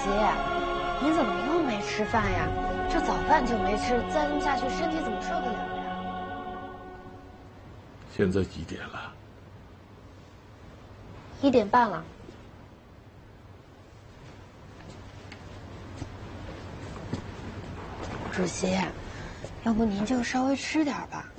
席，您怎么又没吃饭呀？这早饭就没吃，再这么下去，身体怎么受得了呀？ 现在几点了 1点半了。主席，要不您就稍微吃点吧。